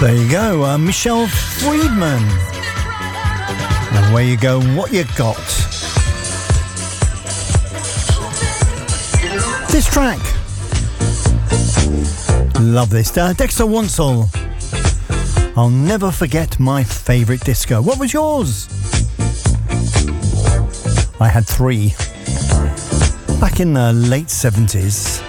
There you go, Michelle Friedman. And where you go, what you got. This track. Love this. Dexter Wansel. I'll never forget my favourite disco. What was yours? I had 3. Back in the late 70s.